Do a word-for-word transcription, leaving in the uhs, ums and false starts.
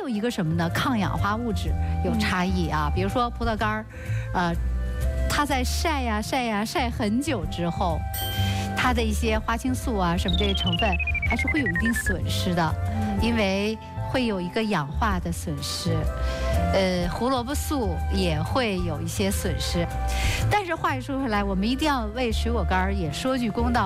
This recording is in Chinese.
有一个什么呢？抗氧化物质有差异啊，比如说葡萄干儿，呃，它在晒呀晒呀晒很久之后，它的一些花青素啊什么这些成分还是会有一定损失的，因为会有一个氧化的损失。呃，胡萝卜素也会有一些损失。但是话又说回来，我们一定要为水果干儿也说句公道。